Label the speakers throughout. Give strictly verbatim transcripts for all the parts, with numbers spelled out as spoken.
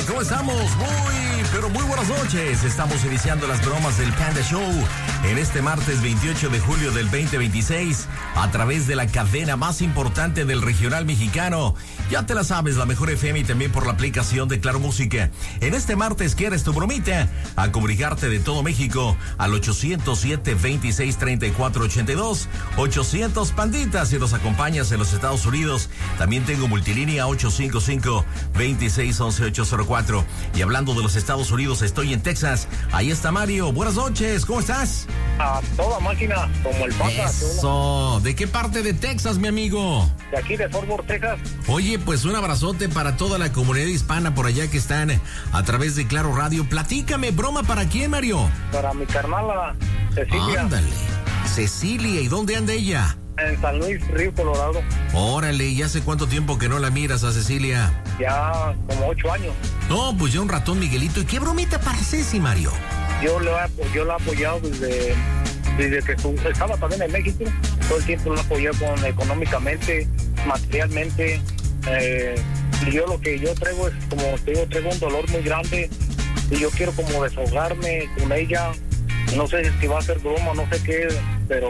Speaker 1: ¿Cómo estamos? Muy, pero muy buenas noches. Estamos iniciando las bromas del Panda Show en este martes veintiocho de julio del veinte veintiséis a través de la cadena más importante del regional mexicano. Ya te la sabes, la mejor F M y también por la aplicación de Claro Música. En este martes, ¿quieres tu bromita? A comunicarte de todo México al ochocientos siete, veintiséis, treinta y cuatro ochenta y dos. ochocientos Panditas, si nos acompañas en los Estados Unidos. También tengo multilínea ocho cinco cinco, veintiséis, once, ochocientos cuatro. Y hablando de los Estados Unidos, estoy en Texas. Ahí está Mario. Buenas noches, ¿cómo estás?
Speaker 2: A toda máquina, como el Panda.
Speaker 1: Eso. ¿De qué parte de Texas, mi amigo?
Speaker 2: De aquí, de Fort Worth, Texas.
Speaker 1: Oye, pues un abrazote para toda la comunidad hispana por allá que están a través de Claro Radio. Platícame, ¿broma para quién, Mario?
Speaker 2: Para mi carnala, Cecilia.
Speaker 1: Ándale. Cecilia, ¿y dónde anda ella?
Speaker 2: En San Luis, Río Colorado.
Speaker 1: Órale, ¿y hace cuánto tiempo que no la miras a Cecilia?
Speaker 2: Ya como ocho años.
Speaker 1: No, pues ya un ratón, Miguelito. ¿Y qué bromita para Ceci, Mario?
Speaker 2: Yo, le, yo la he apoyado desde, desde que su, estaba también en México. Todo el tiempo la apoyé con, económicamente, materialmente. Eh, y yo lo que yo traigo es, como te digo, traigo un dolor muy grande. Y yo quiero como desahogarme con ella. No sé si va a ser broma, no sé qué, pero...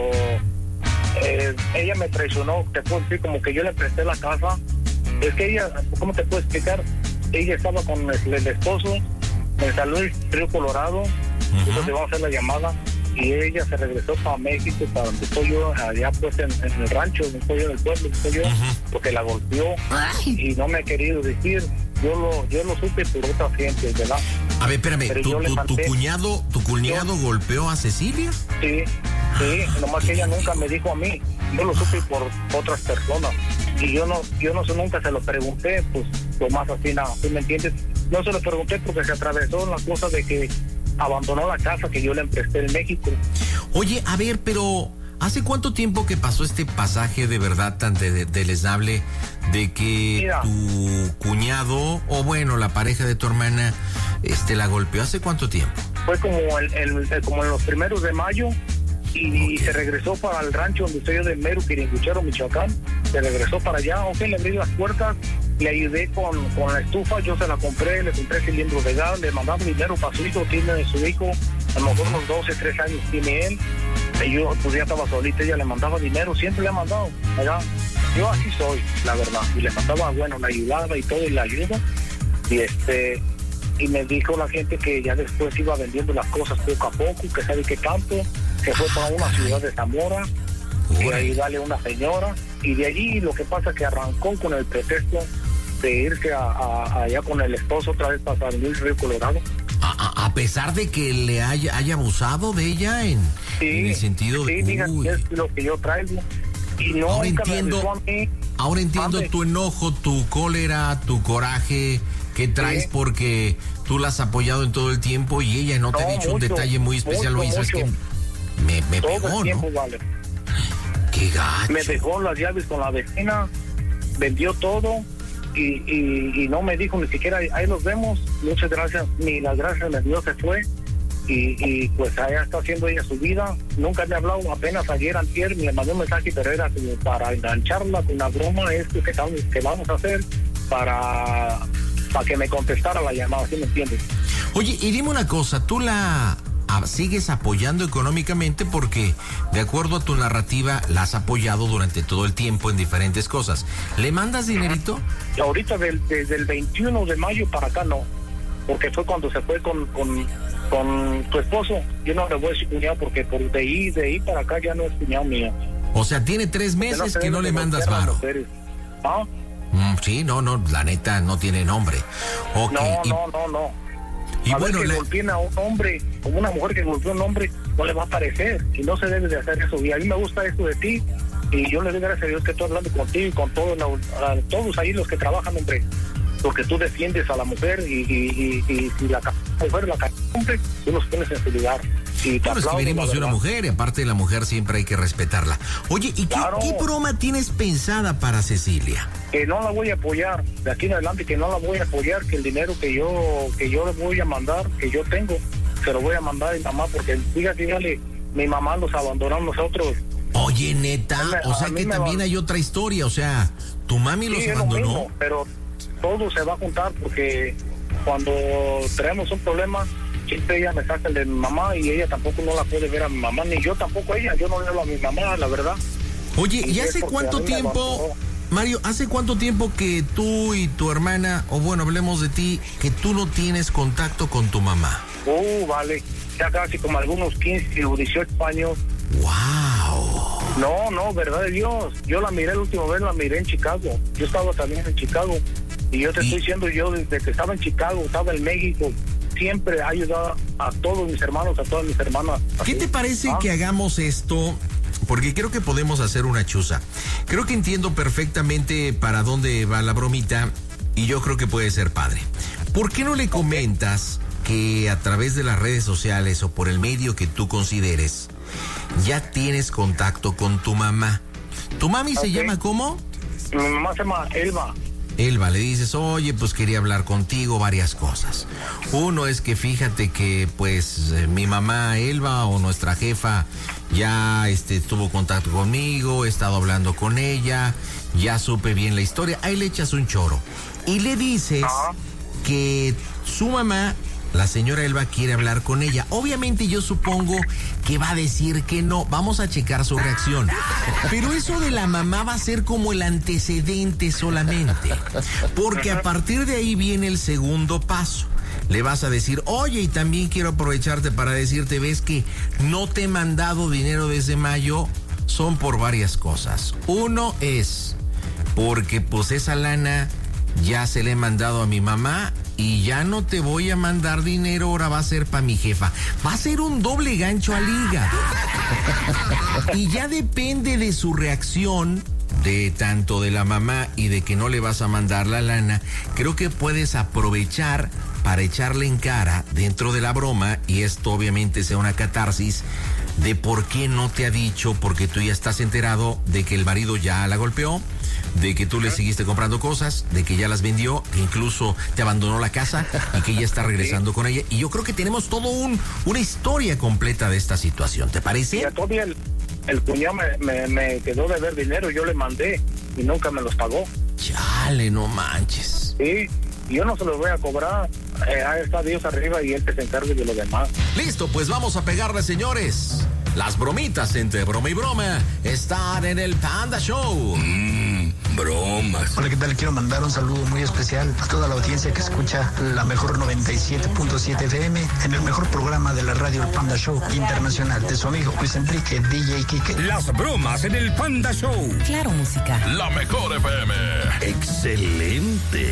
Speaker 2: Eh, ella me traicionó, te puedo decir, como que yo le presté la casa. Es que ella, ¿cómo te puedo explicar? Ella estaba con el, el esposo en San Luis, Río Colorado. Uh-huh. Entonces vamos a hacer la llamada y ella se regresó para México, para donde estoy yo, allá pues en, en el rancho, donde estoy yo, en el pueblo, donde estoy yo, uh-huh. Porque la golpeó. Ay. Y no me ha querido decir. Yo lo, yo lo supe por otra gente, ¿verdad?
Speaker 1: A ver, espérame, ¿tu, tu, tu cuñado, tu cuñado
Speaker 2: yo,
Speaker 1: golpeó a Cecilia?
Speaker 2: Sí, sí, nomás que ella nunca me dijo a mí, yo lo supe por otras personas. Y yo no, yo no sé, nunca se lo pregunté, pues, lo más así, nada, ¿tú me entiendes? No se lo pregunté porque se atravesó la cosa de que abandonó la casa que yo le empresté en México.
Speaker 1: Oye, a ver, pero... ¿hace cuánto tiempo que pasó este pasaje de verdad tan de, deleznable de que Mira, tu cuñado, o bueno, la pareja de tu hermana, este, la golpeó? ¿Hace cuánto tiempo?
Speaker 2: Fue como, el, el, el, como en los primeros de mayo y, okay. y se regresó para el rancho donde estoy yo de Meru, Quiringuichero, Michoacán. Se regresó para allá, ok, le abrí las puertas, le ayudé con, con la estufa, yo se la compré, le compré cilindros de gas, le mandaba dinero para su hijo, tiene su hijo, a lo mejor unos doce, trece años tiene él. Y yo pues ya estaba solita, ella le mandaba dinero, siempre le ha mandado, ¿verdad? Yo así soy, la verdad, y le mandaba, bueno, la ayudaba y todo, y la ayuda, y este, y me dijo la gente que ya después iba vendiendo las cosas poco a poco, que sabe qué tanto, que fue para una ciudad de Zamora, y ayudarle a una señora, y de allí lo que pasa es que arrancó con el pretexto de irse a, a, allá con el esposo otra vez para San Luis, Río Colorado.
Speaker 1: A, a pesar de que le haya, haya abusado de ella en,
Speaker 2: sí,
Speaker 1: en el sentido de...
Speaker 2: Sí, diga, es lo que yo traigo. Y no,
Speaker 1: ahora entiendo,
Speaker 2: a mí.
Speaker 1: ahora entiendo tu enojo, tu cólera, tu coraje que traes, sí, porque tú la has apoyado en todo el tiempo y ella no te no, ha dicho mucho, un detalle muy especial. Oye, ¿sabes qué? Me, me
Speaker 2: todo
Speaker 1: pegó,
Speaker 2: el tiempo,
Speaker 1: ¿no?
Speaker 2: Vale.
Speaker 1: Qué gacho.
Speaker 2: Me dejó las llaves con la vecina, vendió todo. Y, y, y no me dijo ni siquiera, ahí nos vemos, muchas gracias, ni las gracias me dio, se fue, y, y pues allá está haciendo ella su vida, nunca me ha hablado, apenas ayer, antier, me mandó un mensaje, pero era como para engancharla con una broma, esto que, que vamos a hacer, para, para que me contestara la llamada, ¿sí me entiendes?
Speaker 1: Oye, y dime una cosa, tú la... sigues apoyando económicamente porque, de acuerdo a tu narrativa, la has apoyado durante todo el tiempo en diferentes cosas. ¿Le mandas dinerito?
Speaker 2: Y ahorita del, desde el veintiuno de mayo para acá no, porque fue cuando se fue con, con, con tu esposo. Yo no le voy a decir cuñado porque por de ahí, de ahí para acá ya no es cuñado mío.
Speaker 1: O sea, tiene tres meses que no, que no le mandas varo.
Speaker 2: ¿Ah?
Speaker 1: Mm, sí, no, no, la neta no tiene nombre. Okay.
Speaker 2: No,
Speaker 1: y...
Speaker 2: no, no, no.
Speaker 1: Y
Speaker 2: a
Speaker 1: bueno,
Speaker 2: ver que
Speaker 1: le...
Speaker 2: golpeen a un hombre, como una mujer que golpeó a un hombre, no le va a parecer, y no se debe de hacer eso. Y a mí me gusta esto de ti, y yo le doy gracias a Dios que estoy hablando contigo y con todos, a todos ahí los que trabajan, hombre, porque tú defiendes a la mujer, y, y, y, y si la mujer la hombre, tú los pones en su lugar. Y
Speaker 1: bueno, es que venimos de una mujer, y aparte de la mujer siempre hay que respetarla. Oye, ¿y
Speaker 2: claro,
Speaker 1: qué, qué broma tienes pensada para Cecilia?
Speaker 2: Que no la voy a apoyar, de aquí en adelante que no la voy a apoyar, que el dinero que yo que yo le voy a mandar, que yo tengo, se lo voy a mandar a mi mamá, porque fíjate, dígale, mi mamá nos abandonó a nosotros.
Speaker 1: Oye, neta, me, o sea que también hay otra historia, o sea, tu mami sí, los abandonó.
Speaker 2: Mismo, pero todo se va a juntar porque cuando tenemos un problema, siempre ella me saca el de mi mamá y ella tampoco no la puede ver a mi mamá, ni yo tampoco a ella, yo no le hablo a mi mamá, la verdad.
Speaker 1: Oye, ¿y hace cuánto tiempo, Mario, hace cuánto tiempo que tú y tu hermana, o bueno, hablemos de ti, que tú no tienes contacto con tu mamá?
Speaker 2: Uh, vale, ya casi como algunos quince o dieciocho años.
Speaker 1: ¡Wow!
Speaker 2: No, no, verdad de Dios, yo la miré la última vez, la miré en Chicago, yo estaba también en Chicago, y yo te ¿Y? estoy diciendo, yo desde que estaba en Chicago, estaba en México, siempre ha ayudado a todos mis hermanos, a todas mis hermanas.
Speaker 1: ¿Qué
Speaker 2: así.
Speaker 1: te parece ¿Ah? que hagamos esto? Porque creo que podemos hacer una chuza. Creo que entiendo perfectamente para dónde va la bromita y yo creo que puede ser padre. ¿Por qué no le comentas que a través de las redes sociales o por el medio que tú consideres ya tienes contacto con tu mamá? ¿Tu mami okay. se llama cómo?
Speaker 2: Mi mamá se llama Elba.
Speaker 1: Elba, le dices, oye, pues quería hablar contigo, varias cosas. Uno es que fíjate que, pues, eh, mi mamá Elba o nuestra jefa ya este, tuvo contacto conmigo, he estado hablando con ella, ya supe bien la historia. Ahí le echas un choro. Y le dices uh-huh. que su mamá, la señora Elba, quiere hablar con ella. Obviamente yo supongo que va a decir que no. Vamos a checar su reacción. Pero eso de la mamá va a ser como el antecedente solamente. Porque a partir de ahí viene el segundo paso. Le vas a decir, oye, y también quiero aprovecharte para decirte, ves que no te he mandado dinero desde mayo, son por varias cosas. Uno es porque pues esa lana ya se le he mandado a mi mamá y ya no te voy a mandar dinero, ahora va a ser para mi jefa. Va a ser un doble gancho al hígado. Y ya depende de su reacción, de tanto de la mamá y de que no le vas a mandar la lana, creo que puedes aprovechar para echarle en cara dentro de la broma, y esto obviamente sea una catarsis de por qué no te ha dicho, porque tú ya estás enterado de que el marido ya la golpeó, de que tú le seguiste comprando cosas, de que ya las vendió, que incluso te abandonó la casa y que ya está regresando sí. con ella. Y yo creo que tenemos todo un una historia completa de esta situación, ¿te parece?
Speaker 2: Ya todavía el, el cuñado me, me, me quedó de ver dinero, yo le mandé y nunca me los pagó.
Speaker 1: Chale, no manches.
Speaker 2: Sí, yo no se los voy a cobrar. Eh, ahí está Dios arriba y él que se encargue de lo demás.
Speaker 1: Listo, pues vamos a pegarle, señores. Las bromitas entre broma y broma están en el Panda Show.
Speaker 3: Mmm, bromas.
Speaker 4: Hola, ¿qué tal? Quiero mandar un saludo muy especial a toda la audiencia que escucha la mejor noventa y siete punto siete F M en el mejor programa de la radio, el Panda Show Internacional, de su amigo Luis Enrique, D J Kike.
Speaker 3: Las bromas en el Panda Show.
Speaker 5: Claro, música.
Speaker 3: La mejor F M. Excelente.